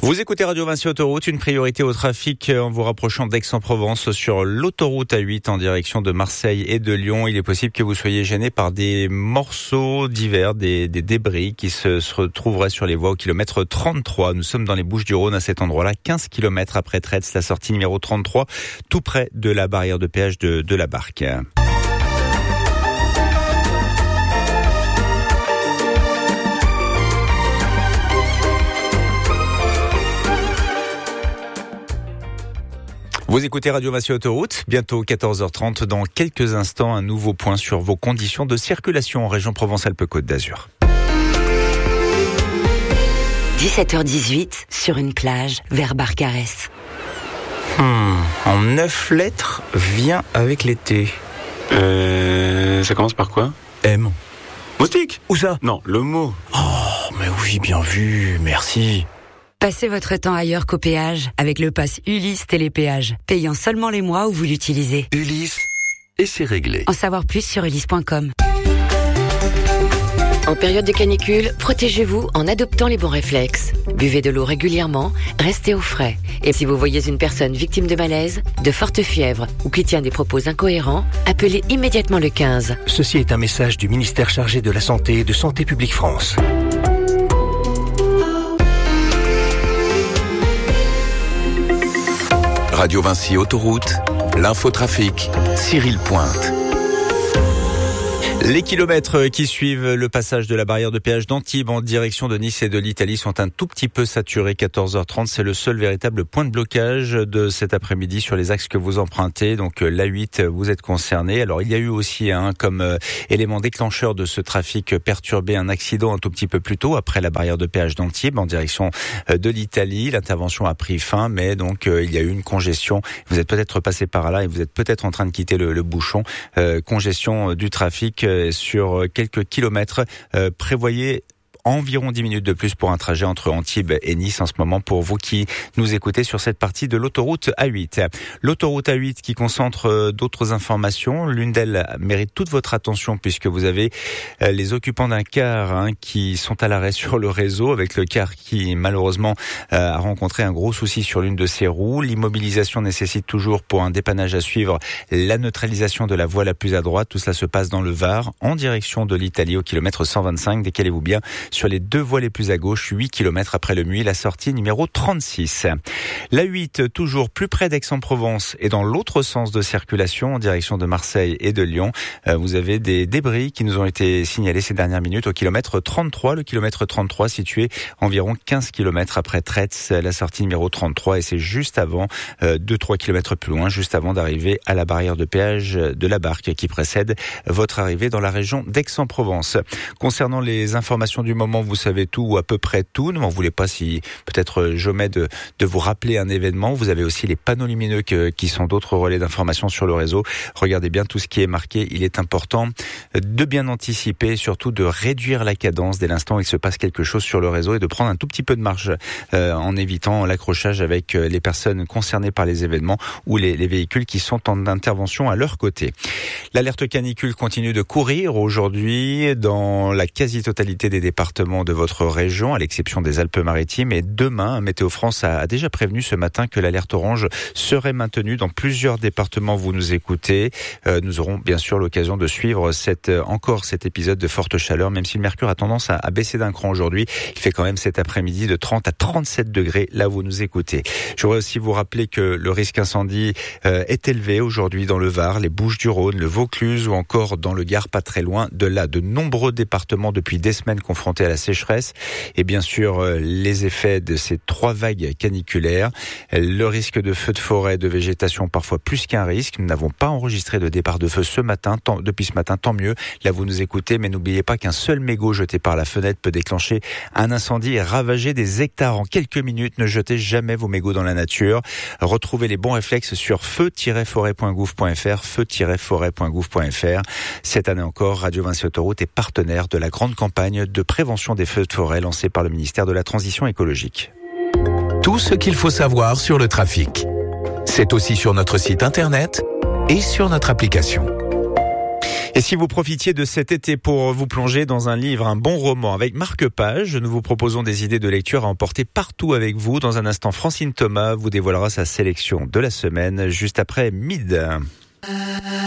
Vous écoutez Radio Vinci Autoroute, une priorité au trafic en vous rapprochant d'Aix-en-Provence sur l'autoroute A8 en direction de Marseille et de Lyon. Il est possible que vous soyez gêné par des morceaux divers, des débris qui se retrouveraient sur les voies au kilomètre 33. Nous sommes dans les Bouches-du-Rhône à cet endroit-là, 15 km après Tretz, la sortie numéro 33, tout près de la barrière de péage de la Barque. Vous écoutez Radio Vinci Autoroute, bientôt 14h30. Dans quelques instants, un nouveau point sur vos conditions de circulation en région Provence-Alpes-Côte d'Azur. 17h18, sur une plage, vers Barcarès. En 9 lettres, vient avec l'été. Ça commence par quoi? M. Moustique? Où ça? Non, le mot. Oh, mais oui, bien vu, merci. Passez votre temps ailleurs qu'au péage avec le pass Ulysse Télépéage, payant seulement les mois où vous l'utilisez. Ulysse, et c'est réglé. En savoir plus sur ulysse.com. En période de canicule, protégez-vous en adoptant les bons réflexes. Buvez de l'eau régulièrement, restez au frais. Et si vous voyez une personne victime de malaise, de forte fièvre ou qui tient des propos incohérents, appelez immédiatement le 15. Ceci est un message du ministère chargé de la Santé et de Santé publique France. Radio Vinci Autoroute, l'infotrafic, Cyril Pointe. Les kilomètres qui suivent le passage de la barrière de péage d'Antibes en direction de Nice et de l'Italie sont un tout petit peu saturés. 14h30, c'est le seul véritable point de blocage de cet après-midi sur les axes que vous empruntez. Donc l'A8, vous êtes concerné. Alors il y a eu aussi comme élément déclencheur de ce trafic perturbé un accident un tout petit peu plus tôt après la barrière de péage d'Antibes en direction de l'Italie. L'intervention a pris fin, mais donc il y a eu une congestion. Vous êtes peut-être passé par là et vous êtes peut-être en train de quitter le bouchon. Congestion du trafic sur quelques kilomètres. Prévoyez environ 10 minutes de plus pour un trajet entre Antibes et Nice en ce moment pour vous qui nous écoutez sur cette partie de l'autoroute A8. L'autoroute A8 qui concentre d'autres informations. L'une d'elles mérite toute votre attention puisque vous avez les occupants d'un car qui sont à l'arrêt sur le réseau avec le car qui malheureusement a rencontré un gros souci sur l'une de ses roues. L'immobilisation nécessite toujours pour un dépannage à suivre la neutralisation de la voie la plus à droite. Tout cela se passe dans le Var en direction de l'Italie au kilomètre 125. Décalez-vous bien sur les deux voies les plus à gauche, 8 km après le Muy, la sortie numéro 36. La 8, toujours plus près d'Aix-en-Provence et dans l'autre sens de circulation en direction de Marseille et de Lyon. Vous avez des débris qui nous ont été signalés ces dernières minutes au kilomètre 33. Le kilomètre 33 situé environ 15 km après Tretz, la sortie numéro 33 et c'est juste avant, 2-3 km plus loin, juste avant d'arriver à la barrière de péage de la Barque qui précède votre arrivée dans la région d'Aix-en-Provence. Concernant les informations du moment, vous savez tout ou à peu près tout. Ne m'en voulez pas si peut-être j'omets de vous rappeler un événement. Vous avez aussi les panneaux lumineux qui sont d'autres relais d'information sur le réseau. Regardez bien tout ce qui est marqué. Il est important de bien anticiper et surtout de réduire la cadence dès l'instant où il se passe quelque chose sur le réseau et de prendre un tout petit peu de marge en évitant l'accrochage avec les personnes concernées par les événements ou les véhicules qui sont en intervention à leur côté. L'alerte canicule continue de courir aujourd'hui dans la quasi-totalité des départements de votre région, à l'exception des Alpes-Maritimes. Et demain, Météo France a déjà prévenu ce matin que l'alerte orange serait maintenue dans plusieurs départements. Vous nous écoutez. Nous aurons bien sûr l'occasion de suivre cet épisode de forte chaleur, même si le mercure a tendance à baisser d'un cran aujourd'hui. Il fait quand même cet après-midi de 30 à 37 degrés là où vous nous écoutez. Je voudrais aussi vous rappeler que le risque incendie est élevé aujourd'hui dans le Var, les Bouches-du-Rhône, le Vaucluse ou encore dans le Gard, pas très loin de là. De nombreux départements depuis des semaines confrontés à la sécheresse et bien sûr les effets de ces 3 vagues caniculaires. Le risque de feux de forêt, de végétation parfois plus qu'un risque. Nous n'avons pas enregistré de départ de feu depuis ce matin, tant mieux. Là vous nous écoutez, mais n'oubliez pas qu'un seul mégot jeté par la fenêtre peut déclencher un incendie et ravager des hectares en quelques minutes. Ne jetez jamais vos mégots dans la nature. Retrouvez les bons réflexes sur feu-forêt.gouv.fr, feu-forêt.gouv.fr. Cette année encore, Radio Vinci Autoroute est partenaire de la grande campagne de prévention des feux de forêt lancée par le ministère de la Transition écologique. Tout ce qu'il faut savoir sur le trafic. C'est aussi sur notre site internet et sur notre application. Et si vous profitiez de cet été pour vous plonger dans un livre, un bon roman avec marque-page, nous vous proposons des idées de lecture à emporter partout avec vous. Dans un instant, Francine Thomas vous dévoilera sa sélection de la semaine juste après Mid.